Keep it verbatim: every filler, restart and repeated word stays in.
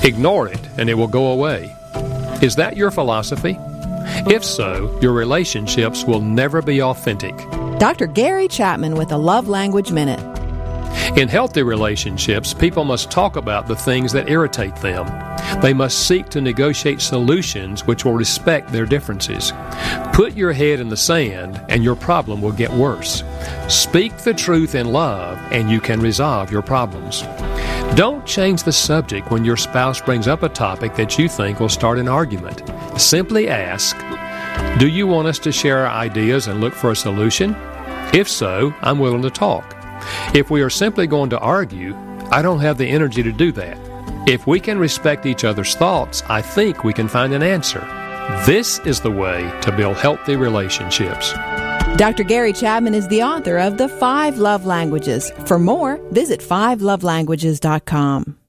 Ignore it and it will go away. Is that your philosophy? If so, your relationships will never be authentic. Doctor Gary Chapman with a Love Language Minute. In healthy relationships, people must talk about the things that irritate them. They must seek to negotiate solutions which will respect their differences. Put your head in the sand and your problem will get worse. Speak the truth in love and you can resolve your problems. Don't change the subject when your spouse brings up a topic that you think will start an argument. Simply ask, do you want us to share our ideas and look for a solution? If so, I'm willing to talk. If we are simply going to argue, I don't have the energy to do that. If we can respect each other's thoughts, I think we can find an answer. This is the way to build healthy relationships. Doctor Gary Chapman is the author of The Five Love Languages. For more, visit five love languages dot com.